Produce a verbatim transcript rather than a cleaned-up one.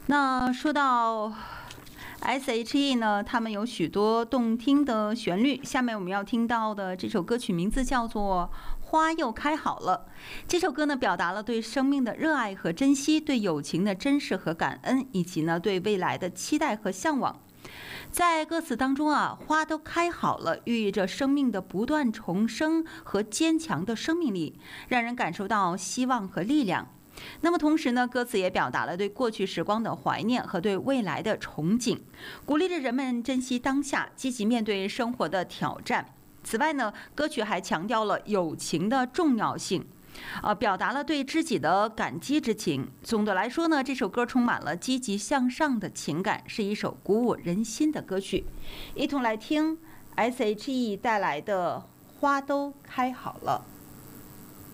那说到 S H E 呢，他们有许多动听的旋律。下面我们要听到的这首歌曲名字叫做《花又开好了》。这首歌呢，表达了对生命的热爱和珍惜，对友情的珍视和感恩，以及呢对未来的期待和向往。在歌词当中啊，花都开好了，寓意着生命的不断重生和坚强的生命力，让人感受到希望和力量。那么同时呢，歌词也表达了对过去时光的怀念和对未来的憧憬，鼓励着人们珍惜当下，积极面对生活的挑战。此外呢，歌曲还强调了友情的重要性，呃，表达了对知己的感激之情。总的来说呢，这首歌充满了积极向上的情感，是一首鼓舞人心的歌曲。一同来听 S H E 带来的《花都开好了》。